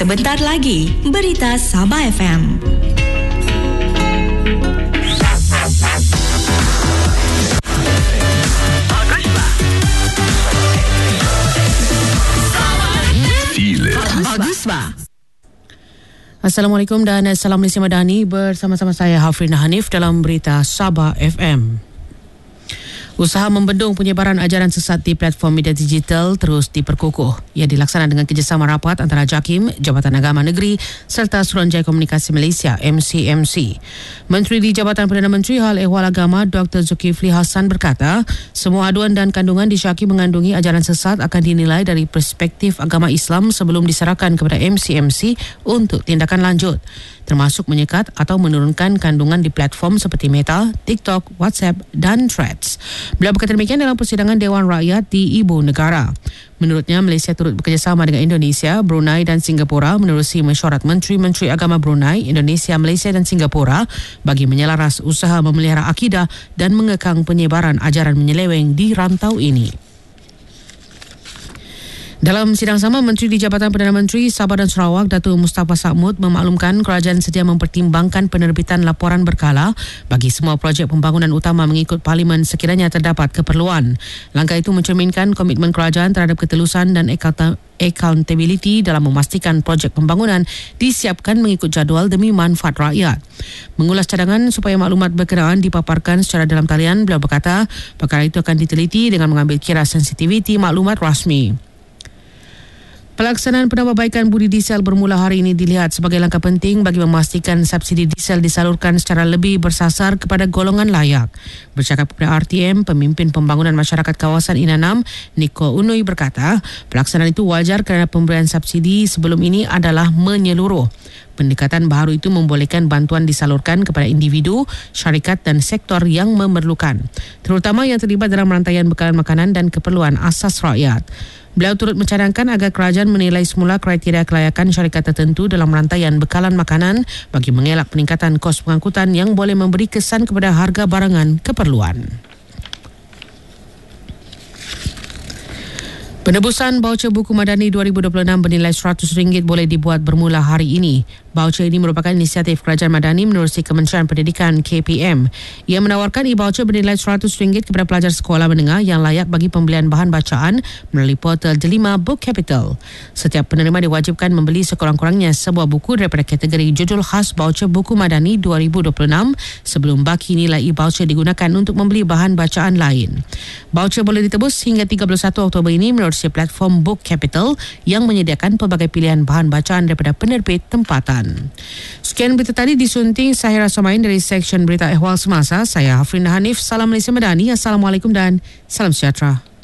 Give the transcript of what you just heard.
Sebentar lagi, Berita Sabah FM. Assalamualaikum dan salam Malaysia Madani, bersama-sama saya Hafrina Hanif dalam Berita Sabah FM. Usaha membendung penyebaran ajaran sesat di platform media digital terus diperkukuh. Ia dilaksanakan dengan kerjasama rapat antara JAKIM, Jabatan Agama Negeri serta Suruhanjaya Komunikasi Malaysia (MCMC). Menteri di Jabatan Perdana Menteri Hal Ehwal Agama Dr. Zulkifli Hassan berkata, semua aduan dan kandungan disyaki mengandungi ajaran sesat akan dinilai dari perspektif agama Islam sebelum diserahkan kepada MCMC untuk tindakan lanjut, termasuk menyekat atau menurunkan kandungan di platform seperti Meta, TikTok, WhatsApp dan Threads. Beliau berkata demikian dalam persidangan Dewan Rakyat di Ibu Negara. Menurutnya, Malaysia turut bekerjasama dengan Indonesia, Brunei dan Singapura menerusi mesyuarat Menteri-Menteri Agama Brunei, Indonesia, Malaysia dan Singapura bagi menyelaras usaha memelihara akidah dan mengekang penyebaran ajaran menyeleweng di rantau ini. Dalam sidang sama, Menteri di Jabatan Perdana Menteri Sabah dan Sarawak Datuk Mustafa Sa'mud memaklumkan kerajaan sedia mempertimbangkan penerbitan laporan berkala bagi semua projek pembangunan utama mengikut Parlimen sekiranya terdapat keperluan. Langkah itu mencerminkan komitmen kerajaan terhadap ketelusan dan accountability dalam memastikan projek pembangunan disiapkan mengikut jadual demi manfaat rakyat. Mengulas cadangan supaya maklumat berkenaan dipaparkan secara dalam talian, beliau berkata perkara itu akan diteliti dengan mengambil kira sensitiviti maklumat rasmi. Pelaksanaan penambahbaikan budi diesel bermula hari ini dilihat sebagai langkah penting bagi memastikan subsidi diesel disalurkan secara lebih bersasar kepada golongan layak. Bercakap kepada RTM, pemimpin pembangunan masyarakat kawasan Inanam, Niko Unui berkata, pelaksanaan itu wajar kerana pemberian subsidi sebelum ini adalah menyeluruh. Pendekatan baru itu membolehkan bantuan disalurkan kepada individu, syarikat dan sektor yang memerlukan, terutama yang terlibat dalam rantaian bekalan makanan dan keperluan asas rakyat. Beliau turut mencadangkan agar kerajaan menilai semula kriteria kelayakan syarikat tertentu dalam rantaian bekalan makanan bagi mengelak peningkatan kos pengangkutan yang boleh memberi kesan kepada harga barangan keperluan. Penebusan baucer buku Madani 2026 bernilai RM100 boleh dibuat bermula hari ini. Baucer ini merupakan inisiatif Kerajaan Madani menerusi Kementerian Pendidikan KPM. Ia menawarkan e-baucer bernilai RM100 kepada pelajar sekolah menengah yang layak bagi pembelian bahan bacaan melalui portal Delima Book Capital. Setiap penerima diwajibkan membeli sekurang-kurangnya sebuah buku daripada kategori judul khas baucer buku Madani 2026 sebelum baki nilai e-baucer digunakan untuk membeli bahan bacaan lain. Baucer boleh ditebus hingga 31 Oktober ini menerusi platform Book Capital yang menyediakan pelbagai pilihan bahan bacaan daripada penerbit tempatan. Sekian berita tadi disunting Sahira Somain dari Seksyen Berita Ehwal Semasa. Saya Hafrina Hanif. Salam Malaysia Madani. Assalamualaikum dan salam sejahtera.